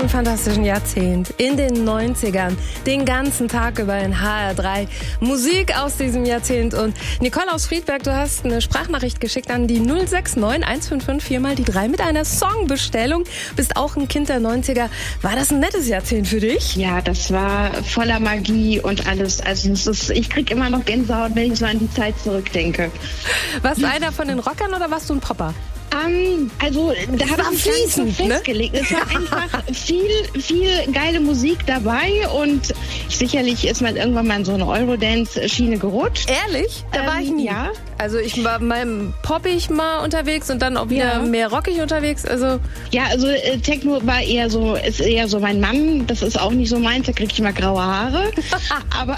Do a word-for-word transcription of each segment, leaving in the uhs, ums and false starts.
diesem fantastischen Jahrzehnt, in den neunzigern, den ganzen Tag über in H R drei. Musik aus diesem Jahrzehnt. Und Nicole aus Friedberg, du hast eine Sprachnachricht geschickt an die null sechs neun eins fünf fünf vier mal die drei mit einer Songbestellung. Bist auch ein Kind der neunziger. War das ein nettes Jahrzehnt für dich? Ja, das war voller Magie und alles. Also es ist, ich krieg immer noch Gänsehaut, wenn ich so an die Zeit zurückdenke. Warst du einer von den Rockern oder warst du ein Popper? Um, also da habe ich mich gar nicht so festgelegt. Ne? Es war einfach viel, viel geile Musik dabei und sicherlich ist man irgendwann mal in so eine Eurodance-Schiene gerutscht. Ehrlich? Da ähm, war ich nie. Ja. Also ich war mal poppig mal unterwegs und dann auch wieder ja. mehr rockig unterwegs. Also ja, also äh, Techno war eher so, ist eher so mein Mann. Das ist auch nicht so meins. Da kriege ich mal graue Haare. aber,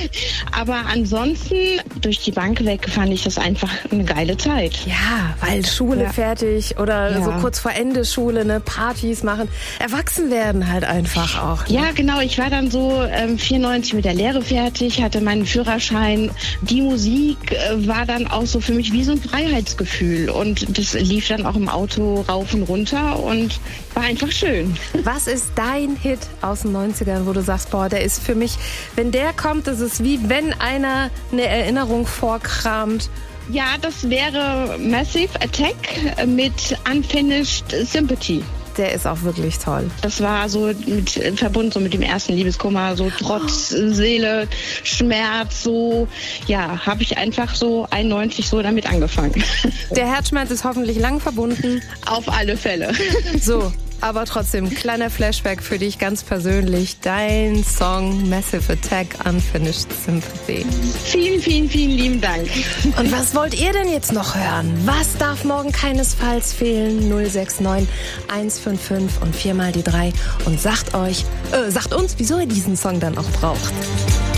aber ansonsten durch die Bank weg fand ich das einfach eine geile Zeit. Ja, weil Schule ja. fertig oder ja. so kurz vor Ende Schule, ne, Partys machen. Erwachsen werden halt einfach auch. Ne? Ja, genau. Ich war dann so ähm, vierundneunzig mit der Lehre fertig, hatte meinen Führerschein. Die Musik äh, war dann auch so für mich wie so ein Freiheitsgefühl. Und das lief dann auch im Auto rauf und runter und war einfach schön. Was ist dein Hit aus den neunzigern, wo du sagst, boah, der ist für mich, wenn der kommt, ist es wie wenn einer eine Erinnerung vorkramt. Ja, das wäre Massive Attack mit Unfinished Sympathy. Der ist auch wirklich toll. Das war so mit, verbunden so mit dem ersten Liebeskummer, so Trotz, oh. Seele, Schmerz, so, ja, habe ich einfach so einundneunzig so damit angefangen. Der Herzschmerz ist hoffentlich lang verbunden. Auf alle Fälle. So, aber trotzdem, kleiner Flashback für dich ganz persönlich. Dein Song Massive Attack, Unfinished Sympathy. Vielen, vielen, vielen lieben Dank. Und was wollt ihr denn jetzt noch hören? Was darf morgen keinesfalls fehlen? null sechs neun eins fünf fünf und viermal die drei. Und sagt euch, äh, sagt uns, wieso ihr diesen Song dann auch braucht.